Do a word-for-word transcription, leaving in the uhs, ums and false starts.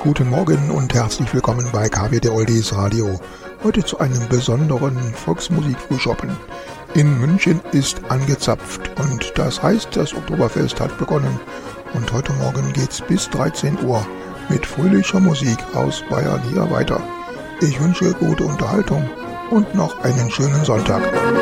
Guten Morgen und herzlich willkommen bei K W der Oldies Radio. Heute zu einem besonderen Volksmusik-Frühschoppen. In München ist angezapft und das heißt, das Oktoberfest hat begonnen. Und heute Morgen geht's bis dreizehn Uhr mit fröhlicher Musik aus Bayern hier weiter. Ich wünsche gute Unterhaltung und noch einen schönen Sonntag.